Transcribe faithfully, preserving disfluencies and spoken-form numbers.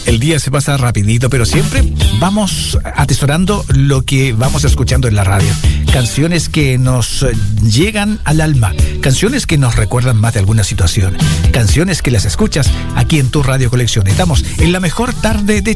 El día se pasa rapidito, pero siempre vamos atesorando lo que vamos escuchando en la radio. Canciones que nos llegan al alma, canciones que nos recuerdan más de alguna situación, canciones que las escuchas aquí en tu Radio Colección. Estamos en la mejor tarde de